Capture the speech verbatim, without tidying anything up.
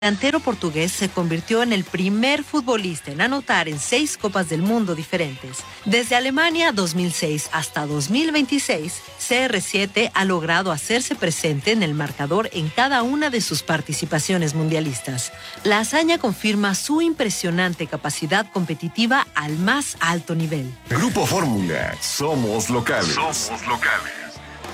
delantero portugués se convirtió en el primer futbolista en anotar en seis Copas del Mundo diferentes. Desde Alemania dos mil seis hasta dos mil veintiséis, C R siete ha logrado hacerse presente en el marcador en cada una de sus participaciones mundialistas. La hazaña confirma su impresionante capacidad competitiva al más alto nivel. Grupo Fórmula, somos locales. Somos locales.